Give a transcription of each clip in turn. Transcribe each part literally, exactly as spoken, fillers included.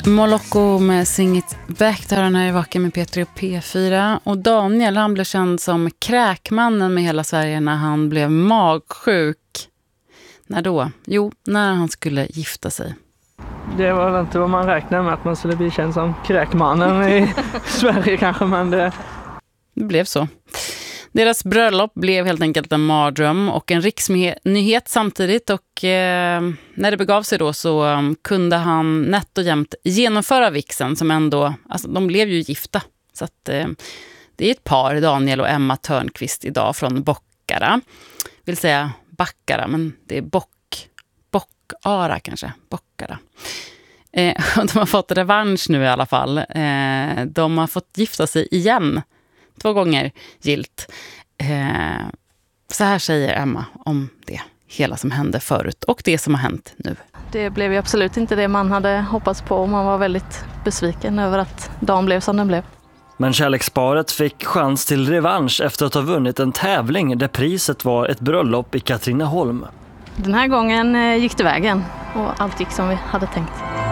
Moloko med Sing It Back, där han är i Vaken med Petri och P fyra. Och Daniel, han blev känd som kräkmannen med hela Sverige när han blev magsjuk. När då? Jo, när han skulle gifta sig. Det var väl inte vad man räknade med, att man skulle bli känd som kräkmannen i Sverige kanske, men det... Det blev så. Deras bröllop blev helt enkelt en mardröm och en riksnyhet samtidigt, och eh, när det begav sig då så um, kunde han nätt och jämnt genomföra vigseln, som ändå, alltså de blev ju gifta. Så att eh, det är ett par, Daniel och Emma Törnqvist idag från Bockara. Vill säga Backara, men det är Bock, Bockara kanske, Bockara. Eh, och de har fått revansch nu i alla fall. Eh, de har fått gifta sig igen. Två gånger gilt. Eh, så här säger Emma om det hela som hände förut och det som har hänt nu. Det blev ju absolut inte det man hade hoppats på, och man var väldigt besviken över att dagen blev som den blev. Men kärleksparet fick chans till revansch efter att ha vunnit en tävling där priset var ett bröllop i Katrineholm. Den här gången gick det vägen och allt gick som vi hade tänkt.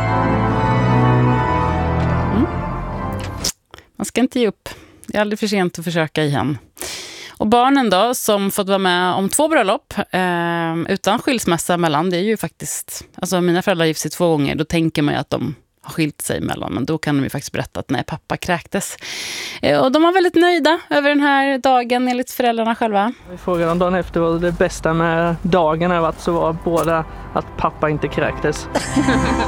Mm. Man ska inte ge upp. Det är aldrig för sent att försöka igen. Och barnen då, som fått vara med om två bröllop eh, utan skilsmässa mellan, det är ju faktiskt, alltså mina föräldrar gift sig två gånger, då tänker man ju att de har skilt sig mellan, men då kan de ju faktiskt berätta att nej, pappa kräktes. Eh, och de var väldigt nöjda över den här dagen enligt föräldrarna själva. Vi frågade om dagen efter vad det bästa med dagen har varit, så var båda att pappa inte kräktes.